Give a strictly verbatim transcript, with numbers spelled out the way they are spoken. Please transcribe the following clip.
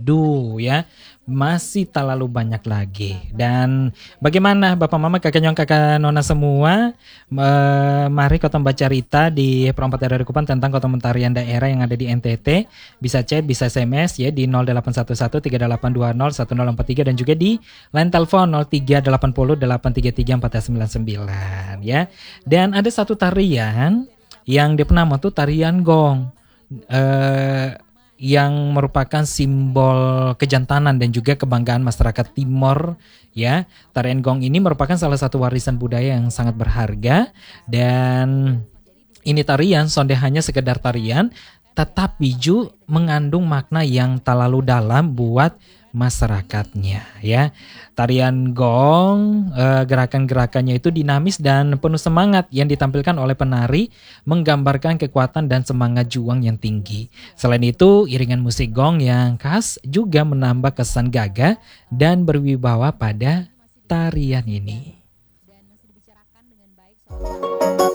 Waduh ya, masih terlalu banyak lagi. Dan bagaimana Bapak Mama, Kakak Nyong, Kakak Nona semua, eh, mari kota baca cerita di Perompat R R Kupang tentang kota tarian daerah yang ada di N T T. Bisa chat, bisa S M S ya di nol delapan satu satu tiga delapan dua nol satu nol empat tiga dan juga di line telepon nol tiga delapan nol delapan tiga tiga empat sembilan sembilan ya. Dan ada satu tarian yang dia nama tuh tarian gong. Eh yang merupakan simbol kejantanan dan juga kebanggaan masyarakat Timor ya. Tarian gong ini merupakan salah satu warisan budaya yang sangat berharga, dan ini tarian sonde hanya sekedar tarian, tetapi ju mengandung makna yang terlalu dalam buat masyarakatnya ya. Tarian gong, eh, gerakan-gerakannya itu dinamis dan penuh semangat yang ditampilkan oleh penari, menggambarkan kekuatan dan semangat juang yang tinggi. Selain itu, iringan musik gong yang khas juga menambah kesan gagah dan berwibawa pada tarian ini.